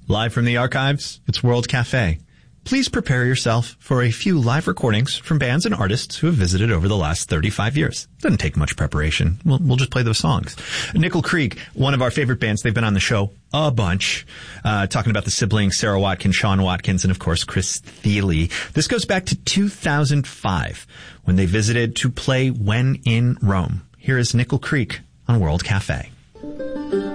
Live from the archives, it's World Cafe. Please prepare yourself for a few live recordings from bands and artists who have visited over the last 35 years. Doesn't take much preparation. We'll just play those songs. Nickel Creek, one of our favorite bands. They've been on the show a bunch, talking about the siblings, Sarah Watkins, Sean Watkins, and of course, Chris Thile. This goes back to 2005 when they visited to play When in Rome. Here is Nickel Creek on World Cafe.